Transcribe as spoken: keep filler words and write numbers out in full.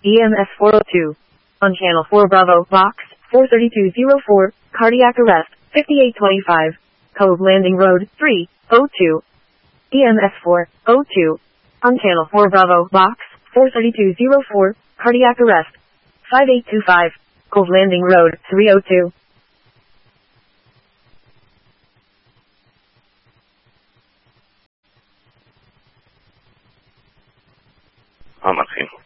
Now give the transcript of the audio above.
E M S four oh two. On channel four Bravo, box four thirty-two oh four, cardiac arrest, fifty-eight twenty-five. Cove Landing Road, three oh two. E M S four oh two. On channel four Bravo, box four thirty-two oh four, cardiac arrest, five eight two five. Cove Landing Road, three oh two. हाँ,